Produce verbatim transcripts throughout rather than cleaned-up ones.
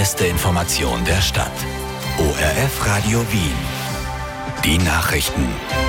beste Information der Stadt. O R F Radio Wien. Die Nachrichten.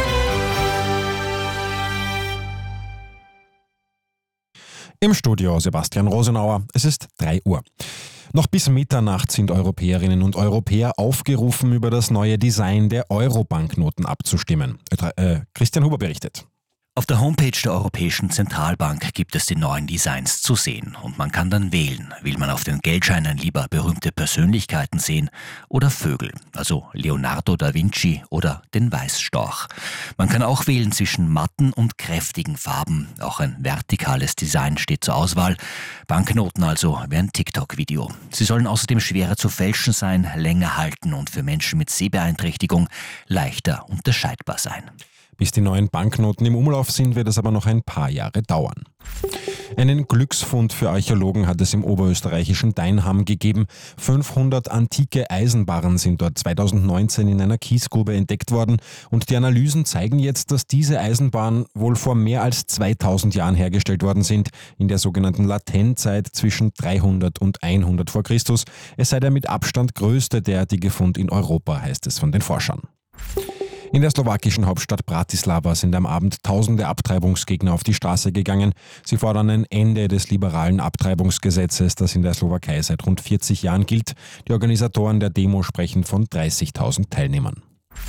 Im Studio Sebastian Rosenauer. Es ist drei Uhr. Noch bis Mitternacht sind Europäerinnen und Europäer aufgerufen, über das neue Design der Euro-Banknoten abzustimmen. Äh, Christian Huber berichtet. Auf der Homepage der Europäischen Zentralbank gibt es die neuen Designs zu sehen und man kann dann wählen. Will man auf den Geldscheinen lieber berühmte Persönlichkeiten sehen oder Vögel, also Leonardo da Vinci oder den Weißstorch. Man kann auch wählen zwischen matten und kräftigen Farben. Auch ein vertikales Design steht zur Auswahl. Banknoten also wie ein TikTok-Video. Sie sollen außerdem schwerer zu fälschen sein, länger halten und für Menschen mit Sehbeeinträchtigung leichter unterscheidbar sein. Bis die neuen Banknoten im Umlauf sind, wird es aber noch ein paar Jahre dauern. Einen Glücksfund für Archäologen hat es im oberösterreichischen Deinham gegeben. fünfhundert antike Eisenbarren sind dort zweitausendneunzehn in einer Kiesgrube entdeckt worden und die Analysen zeigen jetzt, dass diese Eisenbarren wohl vor mehr als zweitausend Jahren hergestellt worden sind, in der sogenannten Latènezeit zwischen dreihundert und hundert vor Christus. Es sei der mit Abstand größte derartige Fund in Europa, heißt es von den Forschern. In der slowakischen Hauptstadt Bratislava sind am Abend tausende Abtreibungsgegner auf die Straße gegangen. Sie fordern ein Ende des liberalen Abtreibungsgesetzes, das in der Slowakei seit rund vierzig Jahren gilt. Die Organisatoren der Demo sprechen von dreißigtausend Teilnehmern.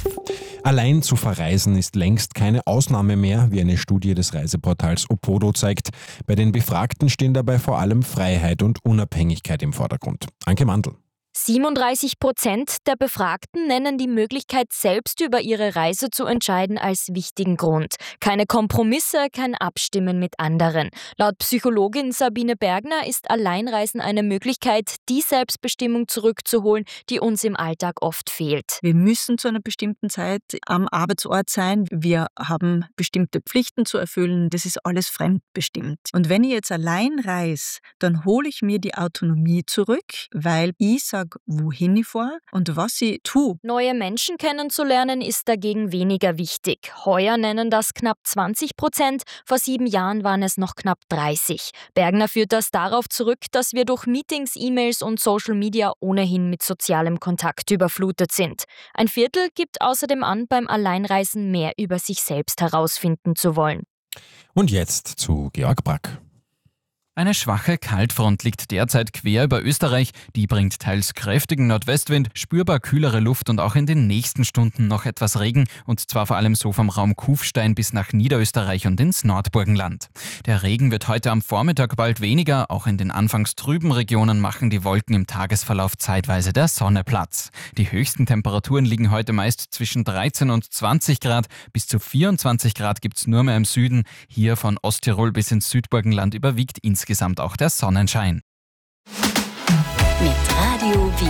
Allein zu verreisen ist längst keine Ausnahme mehr, wie eine Studie des Reiseportals Opodo zeigt. Bei den Befragten stehen dabei vor allem Freiheit und Unabhängigkeit im Vordergrund. Anke Mandl. siebenunddreißig Prozent der Befragten nennen die Möglichkeit, selbst über ihre Reise zu entscheiden, als wichtigen Grund. Keine Kompromisse, kein Abstimmen mit anderen. Laut Psychologin Sabine Bergner ist Alleinreisen eine Möglichkeit, die Selbstbestimmung zurückzuholen, die uns im Alltag oft fehlt. Wir müssen zu einer bestimmten Zeit am Arbeitsort sein. Wir haben bestimmte Pflichten zu erfüllen. Das ist alles fremdbestimmt. Und wenn ich jetzt allein reise, dann hole ich mir die Autonomie zurück, weil ich sage, wohin ich fahre und was ich tue. Neue Menschen kennenzulernen ist dagegen weniger wichtig. Heuer nennen das knapp zwanzig Prozent, vor sieben Jahren waren es noch knapp dreißig. Bergner führt das darauf zurück, dass wir durch Meetings, E-Mails und Social Media ohnehin mit sozialem Kontakt überflutet sind. Ein Viertel gibt außerdem an, beim Alleinreisen mehr über sich selbst herausfinden zu wollen. Und jetzt zu Georg Brack. Eine schwache Kaltfront liegt derzeit quer über Österreich. Die bringt teils kräftigen Nordwestwind, spürbar kühlere Luft und auch in den nächsten Stunden noch etwas Regen. Und zwar vor allem so vom Raum Kufstein bis nach Niederösterreich und ins Nordburgenland. Der Regen wird heute am Vormittag bald weniger. Auch in den anfangs trüben Regionen machen die Wolken im Tagesverlauf zeitweise der Sonne Platz. Die höchsten Temperaturen liegen heute meist zwischen dreizehn und zwanzig Grad. Bis zu vierundzwanzig Grad gibt's nur mehr im Süden. Hier von Osttirol bis ins Südburgenland überwiegt insgesamt Insgesamt auch der Sonnenschein.